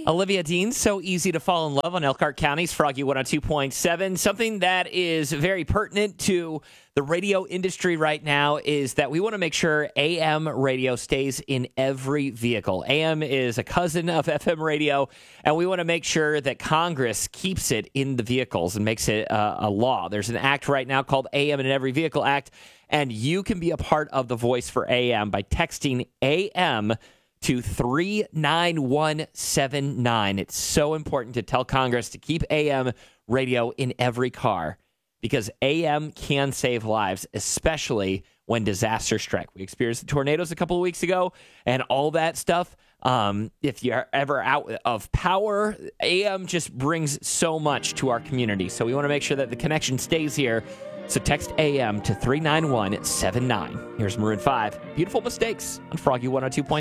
Olivia Dean, so easy to fall in love on Elkhart County's Froggy 102.7. Something that is very pertinent to the radio industry right now is that we want to make sure AM radio stays in every vehicle. AM is a cousin of FM radio, and we want to make sure that Congress keeps it in the vehicles and makes it a law. There's an act right now called AM in Every Vehicle Act, and you can be a part of the voice for AM by texting AM to 39179. It's so important to tell Congress to keep AM radio in every car because AM can save lives, especially when disasters strike. We experienced the tornadoes a couple of weeks ago and all that stuff. If you're ever out of power, AM just brings so much to our community. So we want to make sure that the connection stays here. So text AM to 39179. Here's Maroon 5. Beautiful Mistakes on Froggy 102.7.